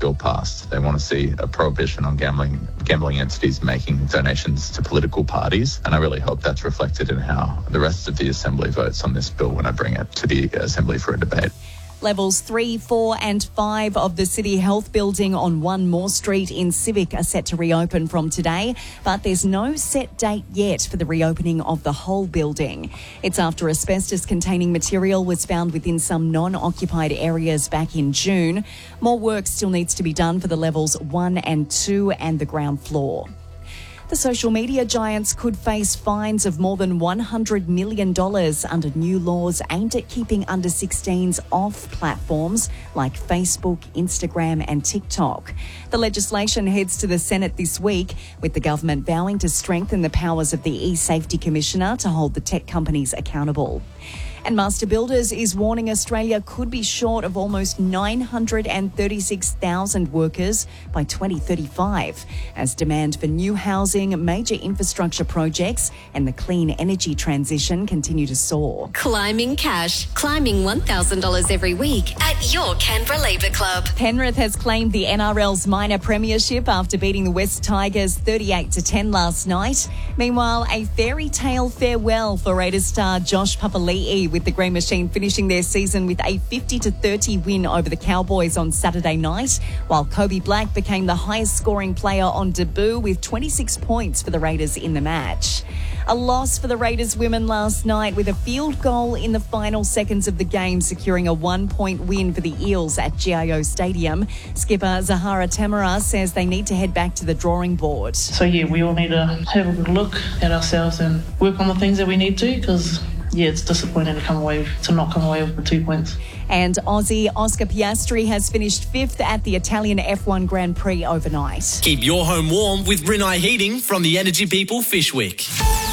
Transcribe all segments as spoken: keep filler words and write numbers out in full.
bill passed. They want to see a prohibition on gambling gambling entities making donations to political parties, and I really hope that's reflected in how the rest of the Assembly votes on this bill when I bring it to the Assembly for a debate. Levels three, four and five of the City Health Building on One Moore Street in Civic are set to reopen from today, but there's no set date yet for the reopening of the whole building. It's after asbestos-containing material was found within some non-occupied areas back in June. More work still needs to be done for the levels one and two and the ground floor. The social media giants could face fines of more than one hundred million dollars under new laws aimed at keeping under sixteens off platforms like Facebook, Instagram and TikTok. The legislation heads to the Senate this week, with the government vowing to strengthen the powers of the e-Safety Commissioner to hold the tech companies accountable. And Master Builders is warning Australia could be short of almost nine hundred thirty-six thousand workers by twenty thirty-five as demand for new housing, major infrastructure projects and the clean energy transition continue to soar. Climbing cash. Climbing one thousand dollars every week at your Canberra Labour Club. Penrith has claimed the N R L's minor premiership after beating the West Tigers thirty-eight to ten last night. Meanwhile, a fairy tale farewell for Raiders star Josh Papali'i, with the Green Machine finishing their season with a fifty to thirty win over the Cowboys on Saturday night, while Kobe Black became the highest scoring player on debut with twenty-six points for the Raiders in the match. A loss for the Raiders women last night, with a field goal in the final seconds of the game securing a one-point win for the Eels at G I O Stadium. Skipper Zahara Tamara says they need to head back to the drawing board. So yeah, we all need to have a good look at ourselves and work on the things that we need to, because yeah, it's disappointing to come away to not come away with the two points. And Aussie Oscar Piastri has finished fifth at the Italian F one Grand Prix overnight. Keep your home warm with Rinnai Heating from the Energy People Fishwick.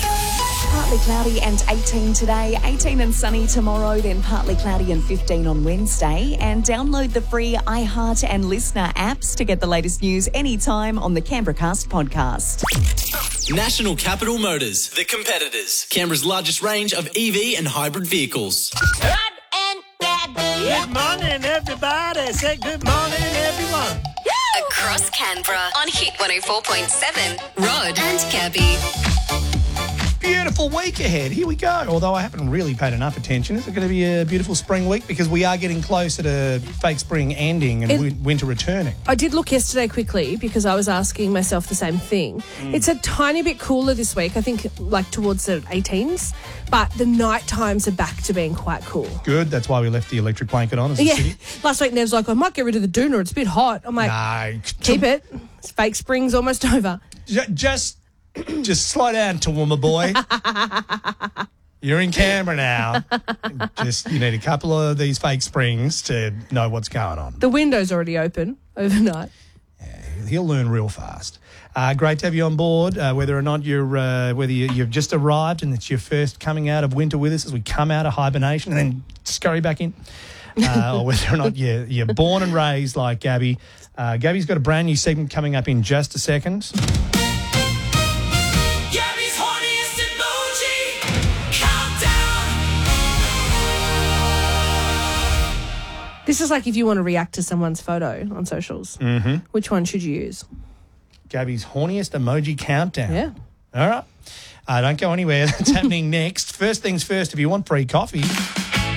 Partly cloudy and eighteen today, eighteen and sunny tomorrow, then partly cloudy and fifteen on Wednesday. And download the free iHeart and Listener apps to get the latest news anytime on the Canberra Cast podcast. National Capital Motors, the competitors. Canberra's largest range of E V and hybrid vehicles. Rod and Gabby. Good morning, everybody. Say good morning, everyone. Across Canberra on Hit one oh four point seven. Rod and Gabby. Beautiful week ahead. Here we go. Although I haven't really paid enough attention. Is it going to be a beautiful spring week? Because we are getting closer to fake spring ending and It- winter returning. I did look yesterday quickly because I was asking myself the same thing. Mm. It's a tiny bit cooler this week, I think like towards the eighteens, but the night times are back to being quite cool. Good. That's why we left the electric blanket on as a Yeah. city. Last week Nev's like, I might get rid of the doona, it's a bit hot. I'm like, No. keep it. It's fake spring's almost over. J- Just, just slow down, Toowoomba boy. You're in Canberra now. Just, you need a couple of these fake springs to know what's going on. The window's already open overnight. He'll learn real fast. Uh, great to have you on board. Uh, whether or not you're, uh, whether you, you've just arrived and it's your first coming out of winter with us as we come out of hibernation and then scurry back in, uh, or whether or not you're, you're born and raised like Gabby. Uh, Gabby's got a brand new segment coming up in just a second. Gabby's horniest emoji countdown. This is like if you want to react to someone's photo on socials. Mm-hmm. Which one should you use? Gabby's horniest emoji countdown. Yeah. All right. Uh, don't go anywhere. That's happening next. First things first, if you want free coffee,